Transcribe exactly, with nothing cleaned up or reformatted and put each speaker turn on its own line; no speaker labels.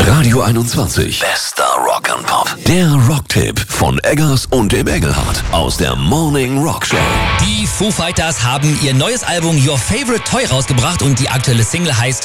Radio einundzwanzig. Bester Rock'n'Pop. Der Rocktipp von Eggers und dem Engelhardt aus der Morning Rock Show.
Die Foo Fighters haben ihr neues Album Your Favorite Toy rausgebracht und die aktuelle Single heißt